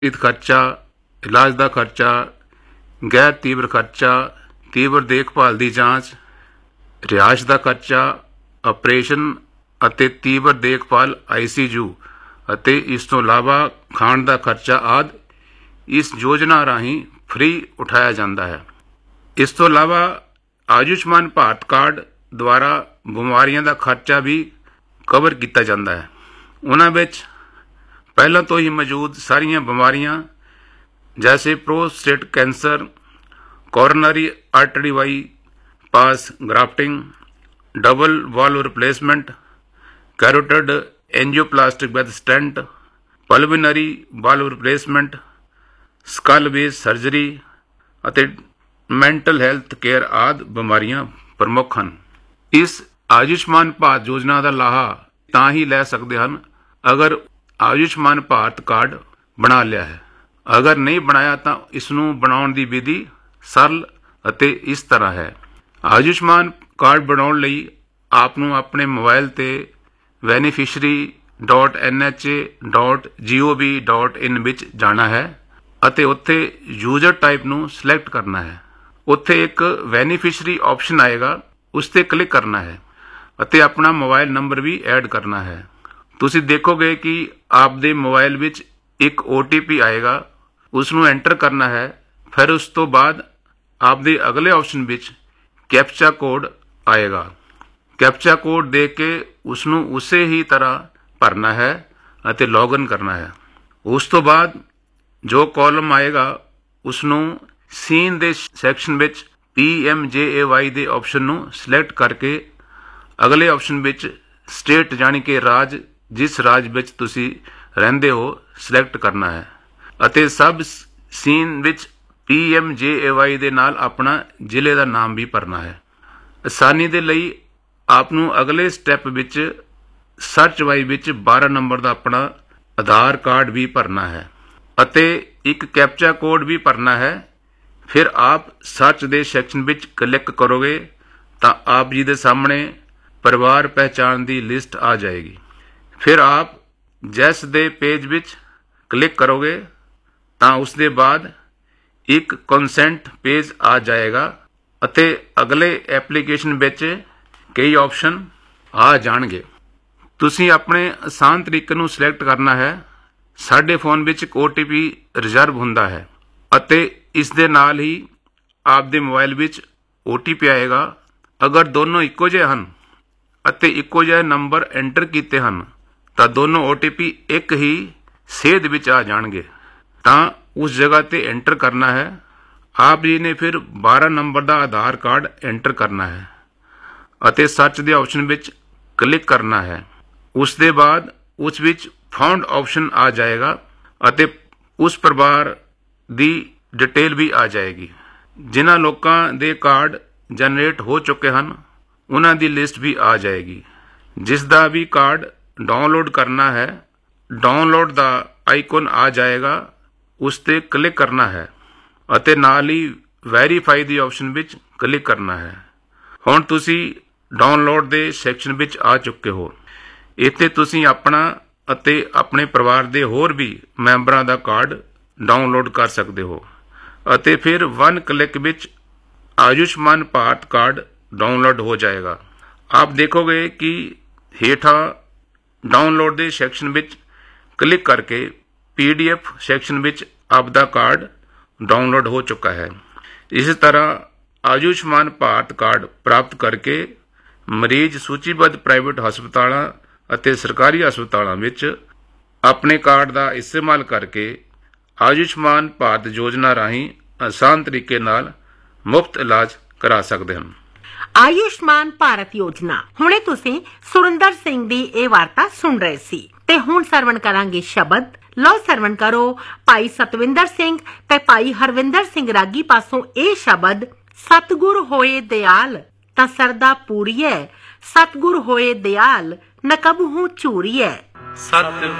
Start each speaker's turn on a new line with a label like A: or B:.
A: खर्चा, इलाज का खर्चा, गैर तीव्र खर्चा, तीव्र देखभाल की जांच, रिहाइश का खर्चा, ऑपरेशन ਅਤੇ तीव्र देखभाल ICU ਅਤੇ ਇਸ ਤੋਂ ਇਲਾਵਾ ਖਾਣ ਦਾ ਖਰਚਾ ਆਦਿ ਇਸ ਯੋਜਨਾ ਰਾਹੀਂ ਫ੍ਰੀ ਉਠਾਇਆ ਜਾਂਦਾ ਹੈ। ਇਸ ਤੋਂ ਇਲਾਵਾ ਆਯੁਸ਼ਮਾਨ ਭਾਰਤ ਕਾਰਡ ਦੁਆਰਾ ਬਿਮਾਰੀਆਂ ਦਾ ਖਰਚਾ ਵੀ ਕਵਰ ਕੀਤਾ ਜਾਂਦਾ ਹੈ। ਉਹਨਾਂ ਵਿੱਚ ਪਹਿਲਾਂ ਤੋਂ ਹੀ ਮੌਜੂਦ ਸਾਰੀਆਂ ਬਿਮਾਰੀਆਂ जैसे prostate cancer, coronary artery bypass grafting, double valve replacement, carotid angioplastic with stent, पल्विनरी valve replacement, skull base surgery ਅਤੇ ਮੈਂਟਲ ਹੈਲਥ ਕੇਅਰ ਆਦਿ ਬਿਮਾਰੀਆਂ ਪ੍ਰਮੁੱਖ ਹਨ। ਇਸ ਆਯੁਸ਼ਮਾਨ ਭਾਰਤ ਯੋਜਨਾ ਦਾ ਲਾਹਾ ਤਾਂ ਹੀ ਲੈ ਸਕਦੇ ਹਨ ਅਗਰ ਆਯੁਸ਼ਮਾਨ ਭਾਰਤ ਕਾਰਡ ਬਣਾ ਲਿਆ ਹੈ। अगर नहीं बनाया तो इसनू बनाने की विधि सरल ਅਤੇ इस तरह है। आयुष्मान कार्ड बनाने लई आपनू अपने मोबाइल ते beneficiary.nha.gov.in विच जाना है ਅਤੇ उत्थे यूजर टाइप नू सिलेक्ट करना है। उत्थे एक बेनीफिशरी ऑप्शन आएगा, उस ते क्लिक करना है ਅਤੇ अपना मोबाइल नंबर भी ऐड करना है। तुसी देखोगे कि आपदे मोबाइल विच एक OTP आएगा, उसनू एंटर करना है। फिर उस तो बाद आपदे अगले ऑप्शन विच कैप्चा कोड आएगा। कैप्चा कोड दे के उसनू उसे ही तरह भरना है ਅਤੇ लॉगिन करना है। उस तो बाद जो कॉलम आएगा उसनू सीन दे सैक्शन विच PMJAY दे ऑप्शन नू सिलेक्ट करके अगले ऑप्शन विच स्टेट यानी कि राज, जिस राज विच तुसी रहंदे हो सिलेक्ट करना है ਅਤੇ ਸਬ ਸੀਨ ਵਿੱਚ PMJAY ਦੇ ਨਾਲ ਆਪਣਾ ਜ਼ਿਲ੍ਹੇ ਦਾ ਨਾਮ ਵੀ ਭਰਨਾ ਹੈ। ਆਸਾਨੀ ਦੇ ਲਈ ਆਪ ਨੂੰ ਅਗਲੇ ਸਟੈਪ ਵਿੱਚ ਸਰਚ ਵਾਈ ਵਿੱਚ 12 ਨੰਬਰ ਦਾ ਆਪਣਾ ਆਧਾਰ ਕਾਰਡ ਵੀ ਭਰਨਾ ਹੈ ਅਤੇ ਇੱਕ ਕੈਪਚਾ ਕੋਡ ਵੀ ਭਰਨਾ ਹੈ। ਫਿਰ ਆਪ ਸਰਚ ਦੇ ਸੈਕਸ਼ਨ ਵਿੱਚ ਕਲਿੱਕ ਕਰੋਗੇ ਤਾਂ ਆਪ ਜੀ ਦੇ ਸਾਹਮਣੇ ਪਰਿਵਾਰ ਪਹਿਚਾਣ ਦੀ ਲਿਸਟ ਆ ਜਾਏਗੀ। ਫਿਰ ਆਪ ਜੈਸ ਦੇ ਪੇਜ ਵਿੱਚ ਕਲਿੱਕ ਕਰੋਗੇ ਤਾਂ ਉਸ ਦੇ ਬਾਅਦ ਇੱਕ ਕੰਸੈਂਟ ਪੇਜ ਆ ਜਾਏਗਾ ਅਤੇ ਅਗਲੇ ਐਪਲੀਕੇਸ਼ਨ ਵਿੱਚ ਕਈ ਆਪਸ਼ਨ ਆ ਜਾਣਗੇ। ਤੁਸੀਂ ਆਪਣੇ ਆਸਾਨ ਤਰੀਕੇ ਨੂੰ ਸਿਲੈਕਟ ਕਰਨਾ ਹੈ। ਸਾਡੇ ਫੋਨ ਵਿੱਚ ਇੱਕ OTP ਰਿਜ਼ਰਵ ਹੁੰਦਾ ਹੈ ਅਤੇ ਇਸ ਦੇ ਨਾਲ ਹੀ ਆਪਦੇ ਮੋਬਾਈਲ ਵਿੱਚ OTP ਆਏਗਾ। ਅਗਰ ਦੋਨੋਂ ਇੱਕੋ ਜਿਹੇ ਹਨ ਅਤੇ ਇੱਕੋ ਜਿਹੇ ਨੰਬਰ ਐਂਟਰ ਕੀਤੇ ਹਨ ਤਾਂ ਦੋਨੋਂ OTP ਇੱਕ ਹੀ ਸੇਧ ਵਿੱਚ ਆ ਜਾਣਗੇ। ਤਾਂ ਉਸ ਜਗ੍ਹਾ ਤੇ ਐਂਟਰ ਕਰਨਾ ਹੈ। ਆਪ ਜੀ ਨੇ ਫਿਰ 12 ਨੰਬਰ ਦਾ ਆਧਾਰ ਕਾਰਡ ਐਂਟਰ ਕਰਨਾ ਹੈ ਅਤੇ ਸਰਚ ਦੇ ਆਪਸ਼ਨ ਵਿੱਚ ਕਲਿੱਕ ਕਰਨਾ ਹੈ। ਉਸ ਦੇ ਬਾਅਦ ਉਸ ਵਿੱਚ ਫਾਊਂਡ ਆਪਸ਼ਨ ਆ ਜਾਏਗਾ ਅਤੇ ਉਸ ਪਰਿਵਾਰ ਦੀ ਡਿਟੇਲ ਵੀ ਆ ਜਾਏਗੀ। ਜਿਨ੍ਹਾਂ ਲੋਕਾਂ ਦੇ ਕਾਰਡ ਜਨਰੇਟ ਹੋ ਚੁੱਕੇ ਹਨ ਉਹਨਾਂ ਦੀ ਲਿਸਟ ਵੀ ਆ ਜਾਏਗੀ। ਜਿਸ ਦਾ ਵੀ ਕਾਰਡ ਡਾਊਨਲੋਡ ਕਰਨਾ ਹੈ, ਡਾਊਨਲੋਡ ਦਾ ਆਈਕਨ ਆ ਜਾਏਗਾ, ਉਸ ਤੇ ਕਲਿੱਕ ਕਰਨਾ ਹੈ ਅਤੇ ਨਾਲ ਹੀ ਵੈਰੀਫਾਈ ਦੀ ਆਪਸ਼ਨ ਵਿੱਚ ਕਲਿੱਕ ਕਰਨਾ ਹੈ। ਹੁਣ ਤੁਸੀਂ ਡਾਊਨਲੋਡ ਦੇ ਸੈਕਸ਼ਨ ਵਿੱਚ ਆ ਚੁੱਕੇ ਹੋ। ਇੱਥੇ ਤੁਸੀਂ ਆਪਣਾ ਅਤੇ ਆਪਣੇ ਪਰਿਵਾਰ ਦੇ ਹੋਰ ਵੀ ਮੈਂਬਰਾਂ ਦਾ ਕਾਰਡ ਡਾਊਨਲੋਡ ਕਰ ਸਕਦੇ ਹੋ ਅਤੇ ਫਿਰ 1 क्लिक ਵਿੱਚ आयुष्मान भारत कार्ड डाउनलोड हो जाएगा। आप देखोगे कि हेठा डाउनलोड के सैक्शन विच क्लिक करके PDF सैक्शन विच आपदा कार्ड डाउनलोड हो चुका है। इस तरह आयुष्मान भारत कार्ड प्राप्त करके मरीज सूचीबद्ध प्राइवेट हस्पतालों ਅਤੇ सरकारी हस्पतालों विच अपने कार्ड का इस्तेमाल करके आयुष्मान भारत योजना राही आसान तरीके नाल मुफ्त इलाज करा सकते हैं।
B: आयुष्मान भारत योजना हुणे तुसीं सुरिंदर सिंह दी ਇਹ ਵਾਰਤਾ ਸੁਣ ਰਹੇ ਸੀ ਤੇ ਹੁਣ ਸਰਵਣ ਕਰਾਂਗੇ ਸ਼ਬਦ। ਲਓ ਸਰਵਣ ਕਰੋ ਭਾਈ ਸਤਵਿੰਦਰ ਸਿੰਘ ਤੇ ਭਾਈ ਹਰਵਿੰਦਰ ਸਿੰਘ ਰਾਗੀ ਪਾਸੋਂ ਇਹ ਸ਼ਬਦ। ਸਤਿਗੁਰ ਹੋਏ ਦਿਆਲ ਤਾਂ ਸਰਦਾ ਪੂਰੀਐ, ਸਤਿਗੁਰ ਹੋਏ ਦਿਆਲ ਨ ਕਬਹੂ ਝੂਰੀਐ।